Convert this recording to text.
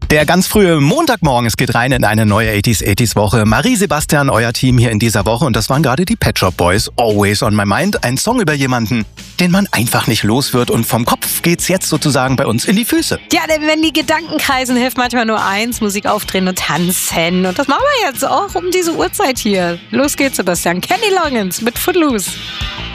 Der ganz frühe Montagmorgen, es geht rein in eine neue 80s Woche. Marie, Sebastian, euer Team hier in dieser Woche und das waren gerade die Pet Shop Boys. Always on my mind, ein Song über jemanden, den man einfach nicht los wird und vom Kopf geht's jetzt sozusagen bei uns in die Füße. Ja, denn wenn die Gedanken kreisen, hilft manchmal nur eins, Musik aufdrehen und tanzen. Und das machen wir jetzt auch um diese Uhrzeit hier. Los geht's, Sebastian. Kenny Loggins mit Footloose.